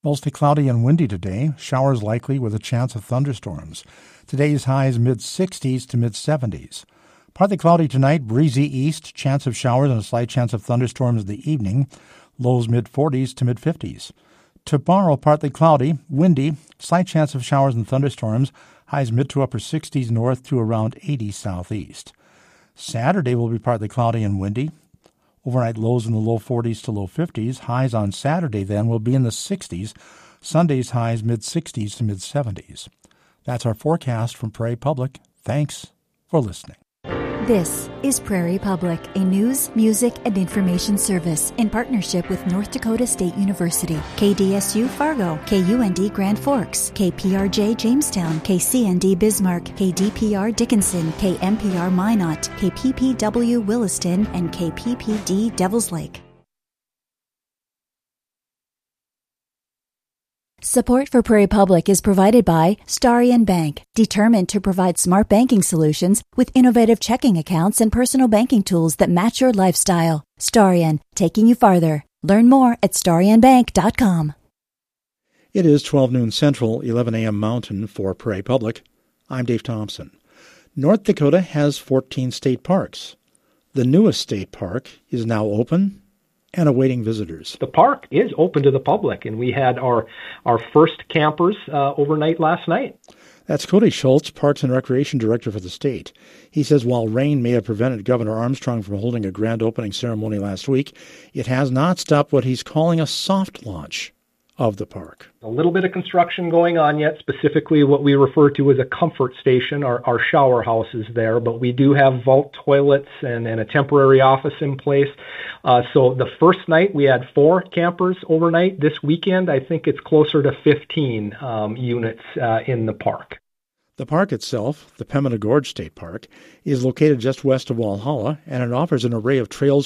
Mostly cloudy and windy today. Showers likely with a chance of thunderstorms. Today's highs mid-60s to mid-70s. Partly cloudy tonight, breezy east, chance of showers and a slight chance of thunderstorms in the evening. Lows mid-40s to mid-50s. Tomorrow, partly cloudy, windy, slight chance of showers and thunderstorms. Highs mid to upper 60s north to around 80 southeast. Saturday will be partly cloudy and windy. Overnight lows in the low 40s to low 50s. Highs on Saturday then will be in the 60s. Sunday's highs mid-60s to mid-70s. That's our forecast from Prairie Public. Thanks for listening. This is Prairie Public, a news, music, and information service in partnership with North Dakota State University, KDSU Fargo, KUND Grand Forks, KPRJ Jamestown, KCND Bismarck, KDPR Dickinson, KMPR Minot, KPPW Williston, and KPPD Devils Lake. Support for Prairie Public is provided by Starion Bank, determined to provide smart banking solutions with innovative checking accounts and personal banking tools that match your lifestyle. Starion, taking you farther. Learn more at starionbank.com. It is 12 noon Central, 11 a.m. Mountain for Prairie Public. I'm Dave Thompson. North Dakota has 14 state parks. The newest state park is now open and awaiting visitors. The park is open to the public, and we had our first campers overnight last night. That's Cody Schultz, Parks and Recreation Director for the state. He says while rain may have prevented Governor Armstrong from holding a grand opening ceremony last week, it has not stopped what he's calling a soft launch of the park. A little bit of construction going on yet, specifically what we refer to as a comfort station, our shower house is there, but we do have vault toilets and a temporary office in place. So the first night we had 4 campers overnight. This weekend I think it's closer to 15 units in the park. The park itself, the Pembina Gorge State Park, is located just west of Walhalla, and it offers an array of trails,